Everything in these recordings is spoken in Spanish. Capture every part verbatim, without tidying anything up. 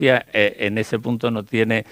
Eh, en ese punto no tiene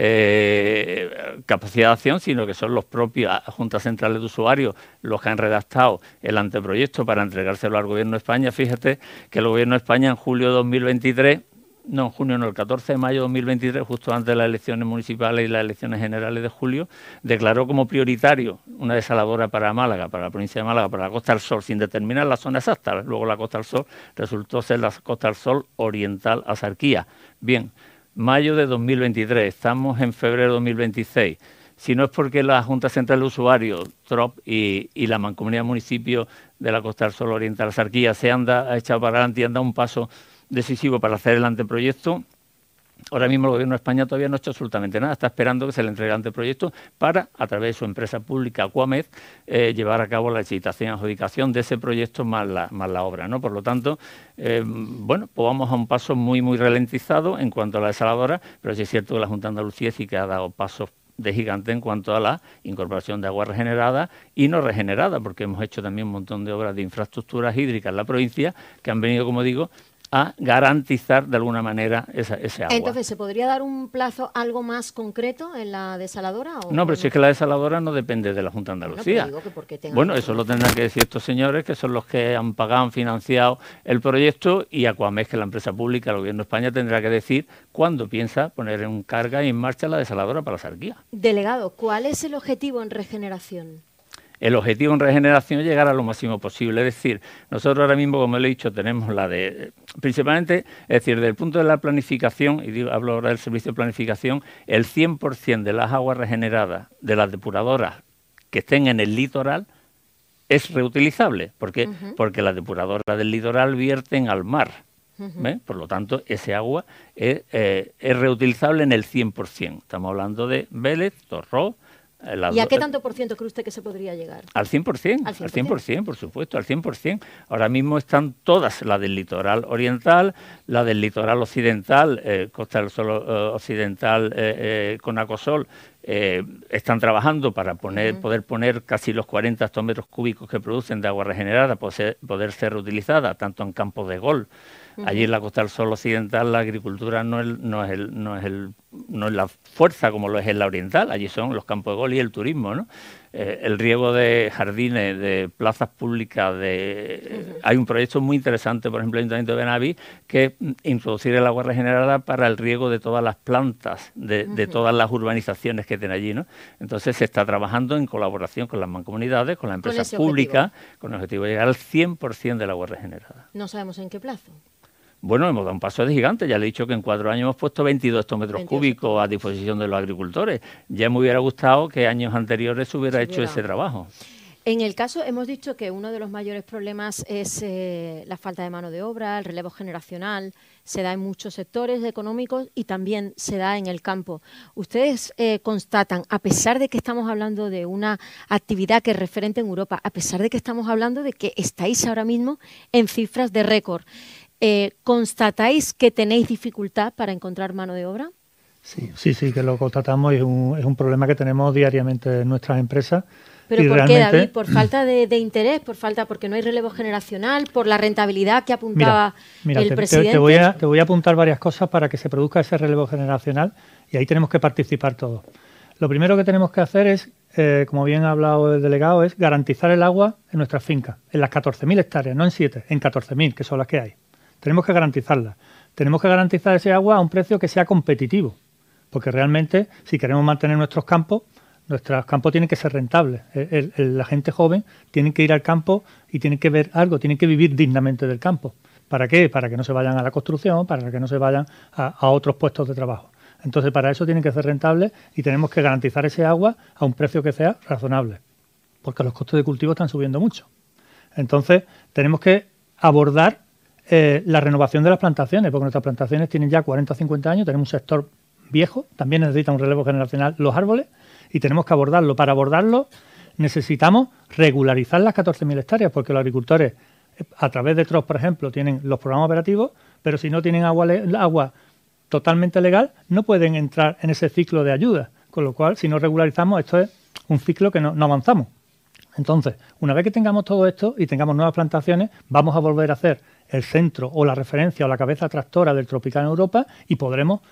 eh, capacidad de acción, sino que son los propios Juntas Centrales de Usuarios los que han redactado el anteproyecto para entregárselo al Gobierno de España. Fíjate que el Gobierno de España en julio de dos mil veintitrés, no, en junio no, el catorce de mayo de dos mil veintitrés, justo antes de las elecciones municipales y las elecciones generales de julio, declaró como prioritario una desaladora para Málaga, para la provincia de Málaga, para la Costa del Sol, sin determinar la zona exacta. Luego la Costa del Sol resultó ser la Costa del Sol oriental a Sarquía. Bien, mayo de dos mil veintitrés, estamos en febrero de dos mil veintiséis. Si no es porque la Junta Central de Usuarios, T R O P y, y la Mancomunidad de Municipios de la Costa del Sol Oriental a Sarquía se han da, echado para adelante y han dado un paso decisivo para hacer el anteproyecto, ahora mismo el Gobierno de España todavía no ha hecho absolutamente nada, está esperando que se le entregue el anteproyecto para, a través de su empresa pública Aquamed, eh, llevar a cabo la licitación y adjudicación de ese proyecto más la, más la obra, ¿no? Por lo tanto, eh, bueno, pues vamos a un paso muy, muy ralentizado en cuanto a la desaladora, pero sí es cierto que la Junta de Andalucía sí que ha dado pasos de gigante en cuanto a la incorporación de agua regenerada y no regenerada, porque hemos hecho también un montón de obras de infraestructuras hídricas en la provincia que han venido, como digo, a garantizar de alguna manera esa, ese agua. Entonces, ¿se podría dar un plazo algo más concreto en la desaladora? ¿O no, pero no? Si es que la desaladora no depende de la Junta de Andalucía. Bueno, digo que bueno eso lo tendrán que decir estos señores, que son los que han pagado, han financiado el proyecto, y Aquamed, que es la empresa pública, el Gobierno de España, tendrá que decir cuándo piensa poner en carga y en marcha la desaladora para la Sarquía. Delegado, ¿cuál es el objetivo en regeneración? El objetivo en regeneración es llegar a lo máximo posible. Es decir, nosotros ahora mismo, como le he dicho, tenemos la de... Principalmente, es decir, desde el punto de la planificación, y digo, hablo ahora del servicio de planificación, el cien por ciento de las aguas regeneradas de las depuradoras que estén en el litoral es reutilizable. ¿Por qué? Uh-huh. Porque las depuradoras del litoral vierten al mar. Uh-huh. Por lo tanto, ese agua es, eh, es reutilizable en el cien por ciento. Estamos hablando de Vélez, Torró. ¿Y a qué tanto por ciento cree usted que se podría llegar? Al cien por ciento, al cien por ciento, por supuesto, al cien por ciento. Ahora mismo están todas, la del litoral oriental, la del litoral occidental, eh, Costa del Sol eh, occidental eh, eh, con Acosol, eh, están trabajando para poner, uh-huh. poder poner casi los cuarenta hectómetros cúbicos que producen de agua regenerada, poder, poder ser reutilizada, tanto en campos de golf. Uh-huh. Allí en la Costa del Sol occidental la agricultura no es, no es el, no es el, no es la fuerza como lo es en la oriental. Allí son los campos de golf y el turismo, ¿no? Eh, el riego de jardines, de plazas públicas, de uh-huh. hay un proyecto muy interesante, por ejemplo, el Ayuntamiento de Benaví, que es introducir el agua regenerada para el riego de todas las plantas, de, uh-huh. de todas las urbanizaciones que tienen allí, ¿no? Entonces se está trabajando en colaboración con las mancomunidades, con las empresas con públicas, objetivo. con el objetivo de llegar al cien por ciento del agua regenerada. No sabemos en qué plazo. Bueno, hemos dado un paso de gigante. Ya le he dicho que en cuatro años hemos puesto veintidós hectómetros cúbicos a disposición de los agricultores. Ya me hubiera gustado que años anteriores se hubiera, se hubiera hecho ese trabajo. En el caso, hemos dicho que uno de los mayores problemas es eh, la falta de mano de obra, el relevo generacional. Se da en muchos sectores económicos y también se da en el campo. Ustedes eh, constatan, a pesar de que estamos hablando de una actividad que es referente en Europa, a pesar de que estamos hablando de que estáis ahora mismo en cifras de récord, Eh, ¿constatáis que tenéis dificultad para encontrar mano de obra? Sí, sí, sí, que lo constatamos y es un, es un problema que tenemos diariamente en nuestras empresas. ¿Pero y por realmente... qué, David? ¿Por falta de, de interés? ¿Por falta porque no hay relevo generacional? ¿Por la rentabilidad que apuntaba mira, mira, el te, presidente? Te, te, voy a, te voy a apuntar varias cosas para que se produzca ese relevo generacional y ahí tenemos que participar todos. Lo primero que tenemos que hacer es, eh, como bien ha hablado el delegado, es garantizar el agua en nuestras fincas, en las catorce mil hectáreas, no en siete, en catorce mil, que son las que hay. Tenemos que garantizarla. Tenemos que garantizar ese agua a un precio que sea competitivo, porque realmente, si queremos mantener nuestros campos, nuestros campos tienen que ser rentables. El, el, el, la gente joven tiene que ir al campo y tiene que ver algo, tiene que vivir dignamente del campo. ¿Para qué? Para que no se vayan a la construcción, para que no se vayan a, a otros puestos de trabajo. Entonces, para eso tienen que ser rentables y tenemos que garantizar ese agua a un precio que sea razonable, porque los costos de cultivo están subiendo mucho. Entonces, tenemos que abordar Eh, la renovación de las plantaciones, porque nuestras plantaciones tienen ya cuarenta o cincuenta años, tenemos un sector viejo, también necesita un relevo generacional los árboles y tenemos que abordarlo. Para abordarlo necesitamos regularizar las catorce mil hectáreas, porque los agricultores a través de T R O S, por ejemplo, tienen los programas operativos, pero si no tienen agua, agua totalmente legal, no pueden entrar en ese ciclo de ayuda, con lo cual si no regularizamos esto es un ciclo que no, no avanzamos. Entonces, una vez que tengamos todo esto y tengamos nuevas plantaciones, vamos a volver a hacer el centro o la referencia o la cabeza tractora del tropical en Europa y podremos